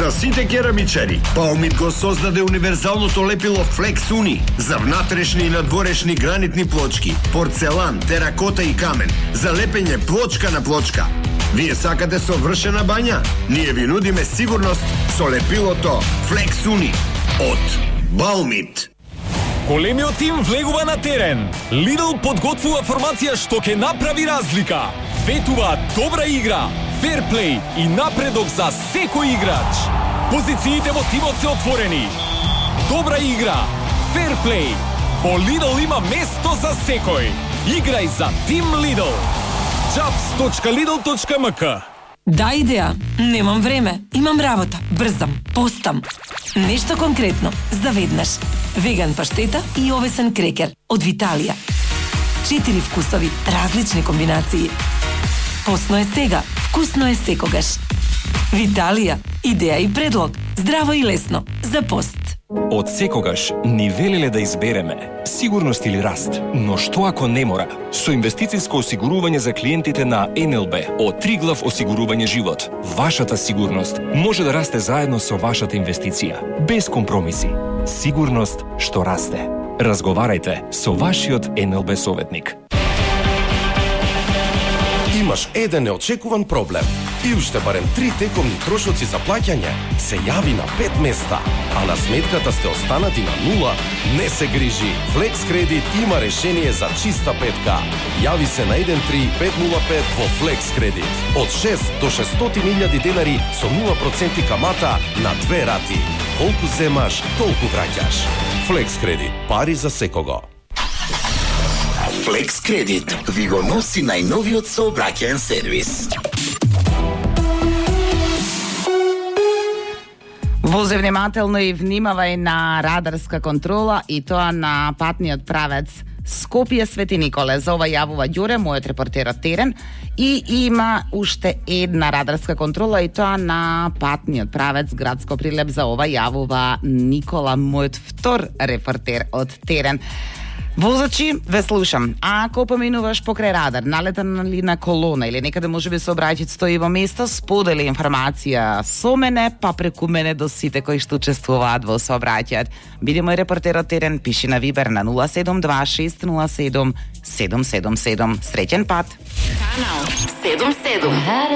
За сите керамичари, Баумит го создаде универзалното лепило Flex Uni за внатрешни и надворешни гранитни плочки, порцелан, теракота и камен, за лепење плочка на плочка. Вие сакате совршена бања? Ние ви нудиме сигурност со лепилото Flex Uni од Баумит. Големиот тим влегува на терен. Lidl подготвува формација што ќе направи разлика. Ветува добра игра, ферплей и напредок за секој играч. Позициите во тимот се отворени. Добра игра, ферплей. Во Lidl има место за секој. Играј за Тим Lidl. jobs.lidl.mk. Да, идеја. Немам време. Имам работа. Брзам. Постам. Нешто конкретно. За веднаш. Веган паштета и овесен крекер од Виталија. 4 вкусови, различни комбинации. Постно е сега, вкусно е секогаш. Виталија. Идеја и предлог. Здраво и лесно. За пост. Од секогаш ни велеле да избереме сигурност или раст, но што ако не мора? Со инвестициско осигурување за клиентите на НЛБ од Триглав осигурување живот, вашата сигурност може да расте заедно со вашата инвестиција, без компромиси. Сигурност што расте. Разговарајте со вашиот НЛБ советник. Имаш еден неочекуван проблем и уште барем 3 текомни трошоци за плаќање, се јави на 5 места, а на сметката сте останати на 0, не се грижи. Flex Credit има решение за чиста петка. Јави се на 13505 во Flex Credit. Од 6 до 600.000 денари со 0% камата на 2 рати. Колку земаш, толку враќаш. Flex Credit. Пари за секого. Flex Credit ви го носи најновиот сообраќаен сервис. Вози внимателно и внимавај на радарска контрола и тоа на патниот правец Скопје Свети Николе. За ова јавува Ѓуре, мојот репортер од терен, и има уште една радарска контрола и тоа на патниот правец Градско Прилеп. За ова јавува Никола, мојот втор репортер од терен. Возачи, ве слушам. Ако поминуваш покрај радар, налетана ли на колона или некаде можеби сообраќајот стои во место, сподели информација со мене, па преку мене до сите кои што учествуваат во сообраќајот. Биди мој репортер од терен, пиши на Вибер на 072 607 777. Среќен пат. Канал 77.